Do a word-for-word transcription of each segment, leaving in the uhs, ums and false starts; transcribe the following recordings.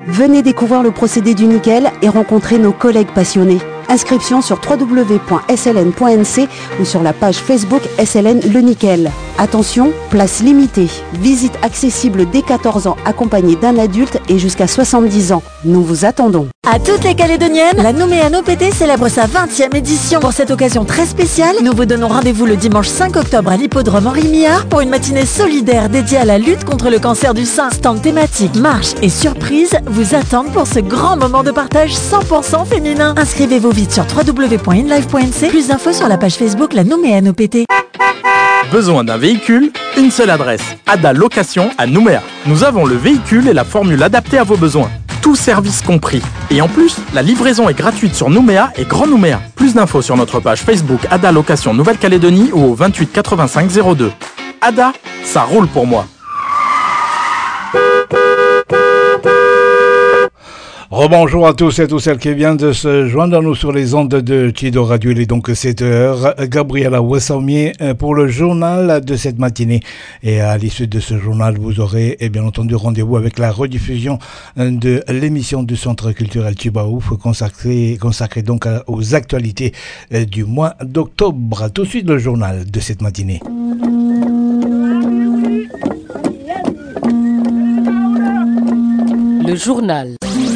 Venez découvrir le procédé du nickel et rencontrer nos collègues passionnés. Inscription sur w w w point s l n point n c ou sur la page Facebook S L N Le Nickel. Attention, place limitée. Visite accessible dès quatorze ans accompagnée d'un adulte et jusqu'à soixante-dix ans. Nous vous attendons. À toutes les Calédoniennes, la Nouméa No P T célèbre sa vingtième édition. Pour cette occasion très spéciale, nous vous donnons rendez-vous le dimanche cinq octobre à l'hippodrome Henri Millard pour une matinée solidaire dédiée à la lutte contre le cancer du sein. Stand thématique, marche et surprise vous attendent pour ce grand moment de partage cent pour cent féminin. Inscrivez-vous vite sur w w w point inlife point n c. Plus d'infos sur la page Facebook La Nouméa No P T. Besoin d'un véhicule? Une seule adresse, Ada Location à Nouméa. Nous avons le véhicule et la formule adaptée à vos besoins. Tout service compris. Et en plus, la livraison est gratuite sur Nouméa et Grand Nouméa. Plus d'infos sur notre page Facebook Ada Location Nouvelle-Calédonie ou au vingt-huit quatre-vingt-cinq zéro deux. Ada, ça roule pour moi. Rebonjour à tous et à toutes celles qui viennent de se joindre à nous sur les ondes de Chido Radio. Il est donc sept heures. Gabriela Wessaumier pour le journal de cette matinée. Et à l'issue de ce journal, vous aurez eh bien entendu rendez-vous avec la rediffusion de l'émission du Centre culturel Chibaouf consacrée consacrée donc aux actualités du mois d'octobre. Tout de suite le journal de cette matinée. Le journal.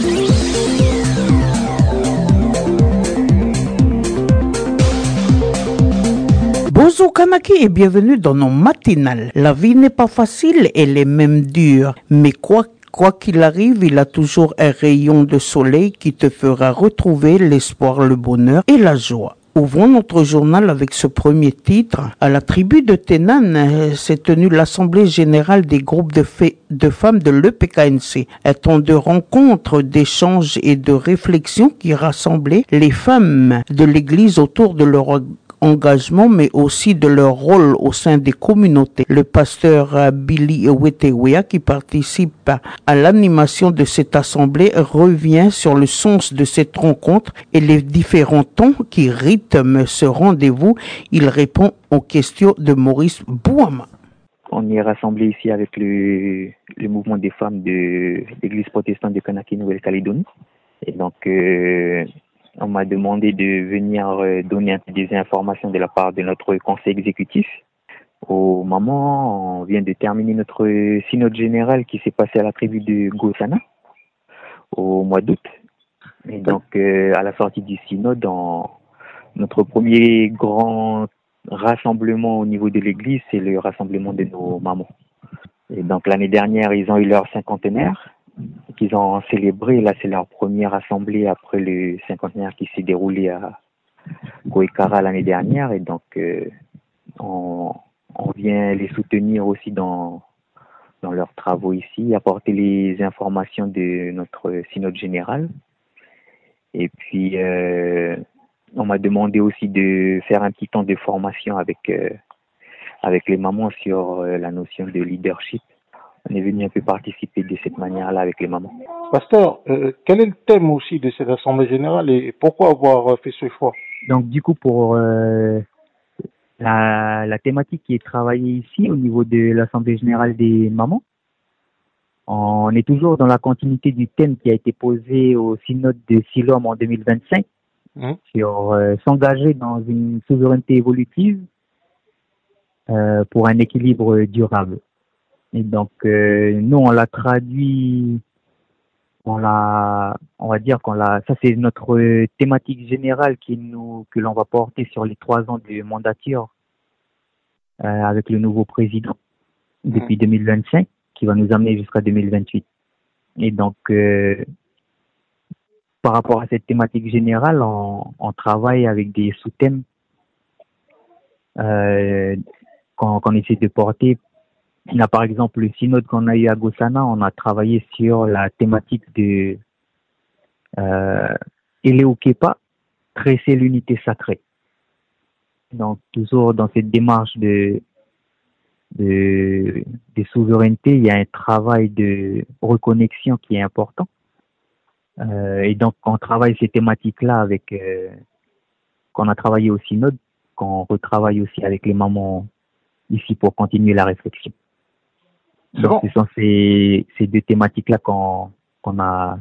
Bonjour Kanaki et bienvenue dans nos matinales. La vie n'est pas facile, elle est même dure. Mais quoi Quoi qu'il arrive, il a toujours un rayon de soleil qui te fera retrouver l'espoir, le bonheur et la joie. Ouvrons notre journal avec ce premier titre. À la tribu de Tenan s'est tenue l'Assemblée générale des groupes de, fa- de femmes de l'E P K N C. Un temps de rencontres, d'échanges et de réflexions qui rassemblaient les femmes de l'Église autour de leur engagement, mais aussi de leur rôle au sein des communautés. Le pasteur Billy Wetewea, qui participe à l'animation de cette assemblée, revient sur le sens de cette rencontre et les différents tons qui rythment ce rendez-vous. Il répond aux questions de Maurice Bouama. On est rassemblés ici avec le, le mouvement des femmes de l'Église protestante de Kanaki Nouvelle-Calédonie. Et donc, euh, on m'a demandé de venir donner des informations de la part de notre conseil exécutif. Au moment, on vient de terminer notre synode général qui s'est passé à la tribu de Gosana au mois d'août. Et donc, euh, à la sortie du synode, on, notre premier grand rassemblement au niveau de l'église, c'est le rassemblement de nos mamans. Et donc, l'année dernière, ils ont eu leur cinquantenaire qu'ils ont célébré. Là, c'est leur première assemblée après le cinquantenaire qui s'est déroulé à Goekara l'année dernière. Et donc, euh, on, on vient les soutenir aussi dans, dans leurs travaux ici, apporter les informations de notre synode général. Et puis, euh, on m'a demandé aussi de faire un petit temps de formation avec, euh, avec les mamans sur euh, la notion de leadership. On est venu un peu participer de cette manière-là avec les mamans. Pasteur, euh, quel est le thème aussi de cette assemblée générale et pourquoi avoir fait ce choix? Donc du coup, pour euh, la, la thématique qui est travaillée ici au niveau de l'assemblée générale des mamans, on est toujours dans la continuité du thème qui a été posé au synode de Siloam en deux mille vingt-cinq, mmh. sur euh, s'engager dans une souveraineté évolutive euh, pour un équilibre durable. Et donc, euh, nous, on l'a traduit, on l'a, on va dire qu'on l'a, ça c'est notre thématique générale qui nous, que l'on va porter sur les trois ans de mandature, euh, avec le nouveau président depuis mmh. deux mille vingt-cinq, qui va nous amener jusqu'à deux mille vingt-huit. Et donc, euh, par rapport à cette thématique générale, on, on travaille avec des sous-thèmes, euh, qu'on, qu'on essaie de porter. Là, par exemple, le synode qu'on a eu à Gosana, on a travaillé sur la thématique de euh, Eleokepa, tresser l'unité sacrée. Donc, toujours dans cette démarche de, de, de souveraineté, il y a un travail de reconnexion qui est important. Euh, et donc, on travaille ces thématiques-là avec, euh, qu'on a travaillé au synode, qu'on retravaille aussi avec les mamans ici pour continuer la réflexion. Donc, bon. Ce sont ces, ces deux thématiques-là qu'on, qu'on a